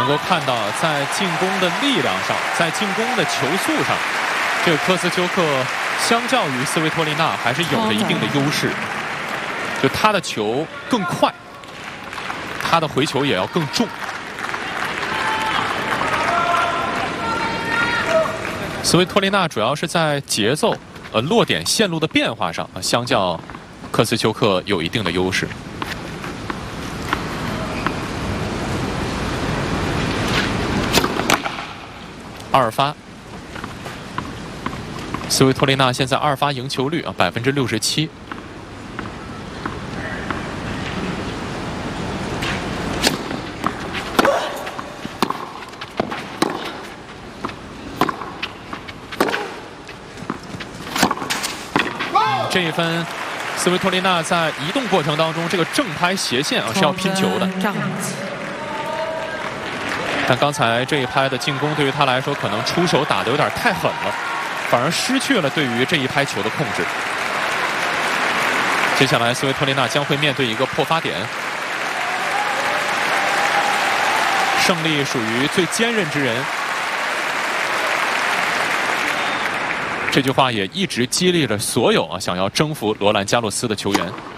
能够看到，在进攻的力量上，在进攻的球速上，这个科斯丘克相较于斯维托利娜还是有着一定的优势。就他的球更快，他的回球也要更重。斯维托利娜主要是在节奏、落点线路的变化上相较科斯丘克有一定的优势。二发，斯维托利娜现在二发赢球率67%。这一分，斯维托利娜在移动过程当中，这个正拍斜线是要拼球的。但刚才这一拍的进攻对于他来说，可能出手打得有点太狠了，反而失去了对于这一拍球的控制。接下来，斯维托利娜将会面对一个破发点。胜利属于最坚韧之人。这句话也一直激励了所有想要征服罗兰加洛斯的球员。